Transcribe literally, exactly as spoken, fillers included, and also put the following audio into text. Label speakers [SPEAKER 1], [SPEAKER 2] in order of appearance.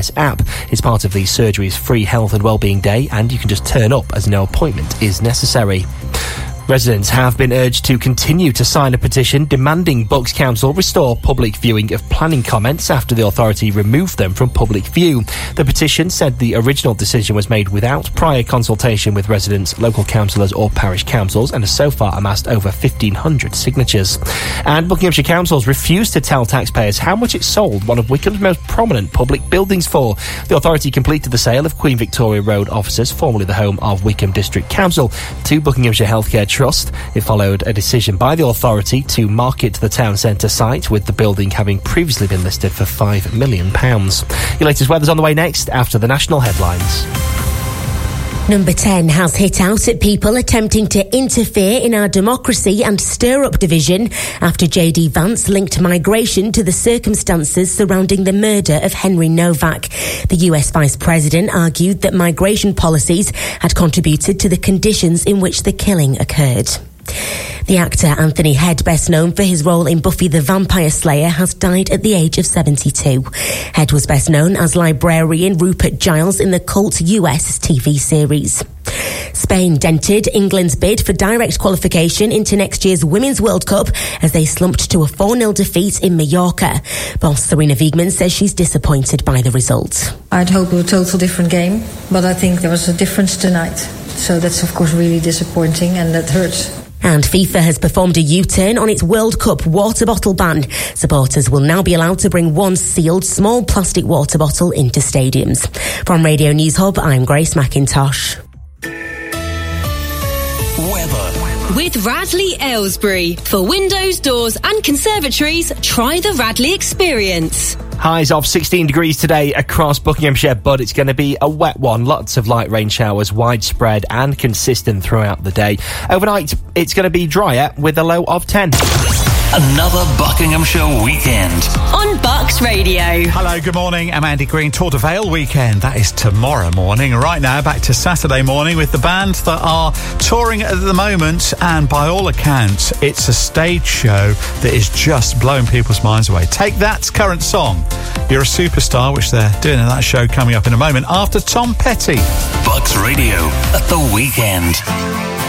[SPEAKER 1] S app. It's part of the surgery's free health and wellbeing day, and you can just turn up as no appointment is necessary. Residents have been urged to continue to sign a petition demanding Bucks Council restore public viewing of planning comments after the authority removed them from public view. The petition said the original decision was made without prior consultation with residents, local councillors or parish councils, and has so far amassed over fifteen hundred signatures. And Buckinghamshire Council's refused to tell taxpayers how much it sold one of Wycombe's most prominent public buildings for. The authority completed the sale of Queen Victoria Road offices, formerly the home of Wycombe District Council, to Buckinghamshire Healthcare Trust. It followed a decision by the authority to market the town centre site, with the building having previously been listed for five million pounds. Your latest weather's on the way next after the national headlines.
[SPEAKER 2] Number ten has hit out at people attempting to interfere in our democracy and stir up division after J D Vance linked migration to the circumstances surrounding the murder of Henry Novak. The U S Vice President argued that migration policies had contributed to the conditions in which the killing occurred. The actor Anthony Head, best known for his role in Buffy the Vampire Slayer, has died at the age of seventy-two. Head was best known as librarian Rupert Giles in the cult U S T V series. Spain dented England's bid for direct qualification into next year's Women's World Cup as they slumped to a four nil defeat in Mallorca. Boss Serena Wiegmann says she's disappointed by the result.
[SPEAKER 3] I'd hoped a total different game, but I think there was a difference tonight. So that's of course really disappointing, and that hurts.
[SPEAKER 2] And FIFA has performed a U-turn on its World Cup water bottle ban. Supporters will now be allowed to bring one sealed small plastic water bottle into stadiums. From Radio News Hub, I'm Grace McIntosh.
[SPEAKER 4] Weather. With Radley Aylesbury. For windows, doors and conservatories, try the Radley experience.
[SPEAKER 1] Highs of sixteen degrees today across Buckinghamshire, but it's going to be a wet one. Lots of light rain showers, widespread and consistent throughout the day. Overnight, it's going to be drier with a low of ten.
[SPEAKER 5] Another Buckinghamshire weekend
[SPEAKER 4] on Bucks Radio.
[SPEAKER 6] Hello, good morning. I'm Andy Green. Tour de Vale weekend. That is tomorrow morning. Right now, back to Saturday morning with the band that are touring at the moment. And by all accounts, it's a stage show that is just blowing people's minds away. Take That's current song, You're a Superstar, which they're doing in that show coming up in a moment after Tom Petty.
[SPEAKER 5] Bucks Radio at the weekend.